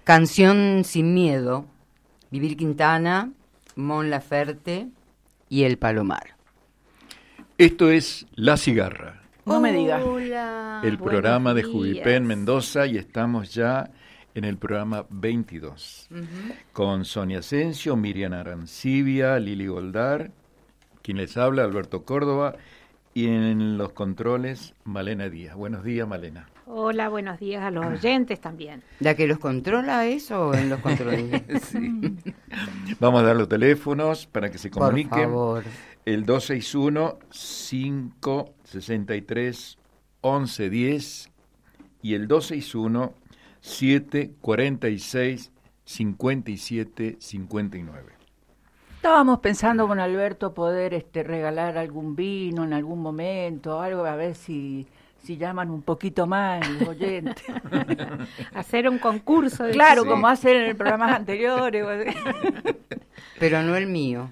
Canción sin miedo, Vivir Quintana, Mon Laferte y El Palomar. Esto es La Cigarra. No me digas. Hola. El programa de días. Jubipen Mendoza, y estamos ya en el programa 22. Con Sonia Asensio, Miriam Arancibia, Lili Goldar, quien les habla, Alberto Córdoba, y en los controles, Malena Díaz. Buenos días, Malena. Hola, buenos días a los oyentes también. ¿La que los controla eso en los controles? Sí. Vamos a dar los teléfonos para que se comuniquen. Por favor. El 261-563-1110 y el 261-746-5759. Estábamos pensando con Alberto poder regalar algún vino en algún momento, algo, a ver si llaman un poquito más los oyentes. Hacer un concurso. Claro, Sí. como hacen en programas anteriores. Pero no el mío.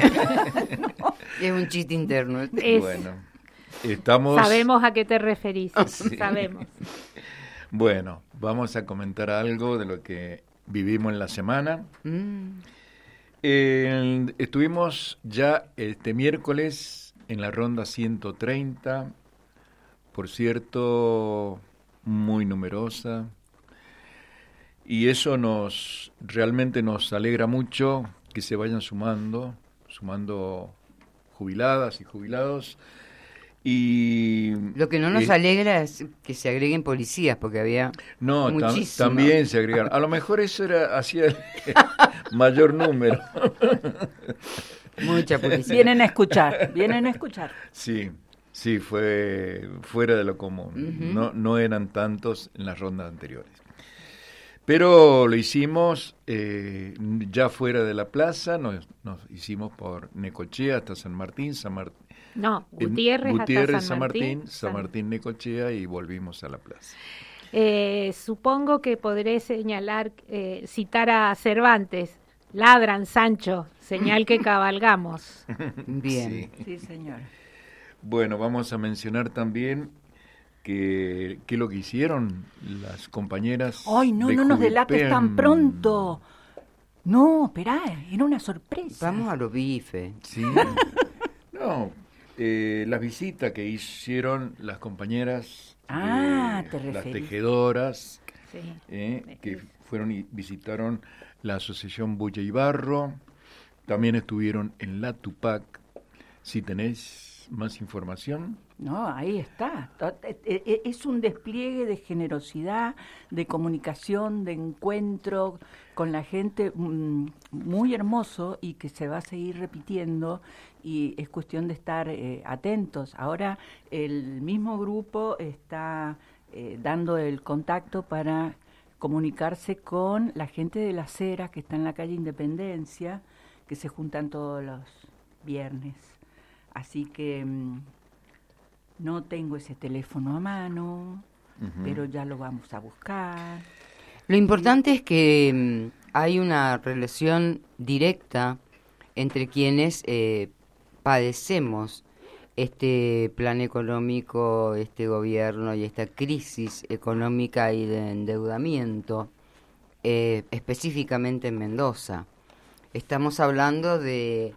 Es un chiste interno. Bueno, estamos... Sabemos a qué te referís. Sí. Sabemos. Bueno, vamos a comentar algo de lo que vivimos en la semana. Estuvimos ya este miércoles en la ronda 130, por cierto, muy numerosa, y eso realmente nos alegra mucho que se vayan sumando jubiladas y jubilados. Y Lo que no nos alegra es que se agreguen policías, porque había muchísimos. También se agregaron. A lo mejor eso hacía el mayor número. Mucha policía. Vienen a escuchar. Sí, fue fuera de lo común. No eran tantos en las rondas anteriores. Pero lo hicimos ya fuera de la plaza, nos hicimos por Necochea hasta San Martín, No, Gutiérrez hasta San Martín, Necochea, y volvimos a la plaza. Supongo que podré citar a Cervantes. Ladran, Sancho, señal que cabalgamos. Bien. Sí, señor. Bueno, vamos a mencionar también que lo que hicieron las compañeras. ¡Ay, no de nos delates Jubipen. tan pronto! No, esperá, era una sorpresa. Vamos a los bifes. Sí. No, las visitas que hicieron las compañeras, ¿te las referís? tejedoras, Sí. que fueron y visitaron la asociación Bulla y Barro, también estuvieron en la Tupac. Si tenés más información. No, ahí está. Es un despliegue de generosidad, de comunicación, de encuentro con la gente muy hermoso y que se va a seguir repitiendo, y es cuestión de estar atentos. Ahora el mismo grupo está dando el contacto para comunicarse con la gente de la acera que está en la calle Independencia, que se juntan todos los viernes. Así que no tengo ese teléfono a mano, pero ya lo vamos a buscar. Lo importante es que hay una relación directa entre quienes padecemos este plan económico, este gobierno y esta crisis económica y de endeudamiento, específicamente en Mendoza. Estamos hablando de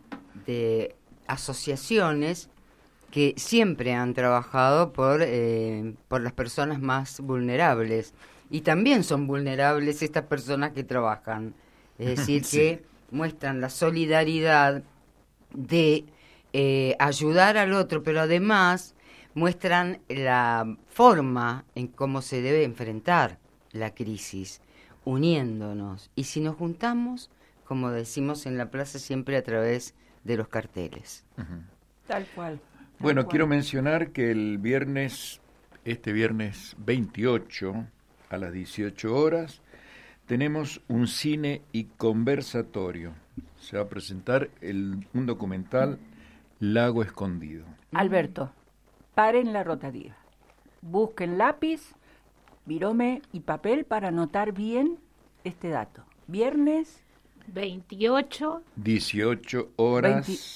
asociaciones que siempre han trabajado por las personas más vulnerables, y también son vulnerables estas personas que trabajan, es decir, Sí. que muestran la solidaridad de ayudar al otro, pero además muestran la forma en cómo se debe enfrentar la crisis, uniéndonos, y si nos juntamos, como decimos en la plaza, siempre a través de los carteles. Tal cual. Bueno, quiero mencionar que este viernes 28 a las 18 horas, tenemos un cine y conversatorio. Se va a presentar un documental, Lago Escondido. Alberto, paren la rotativa. Busquen lápiz, virome y papel para anotar bien este dato. Viernes 28, 18 horas.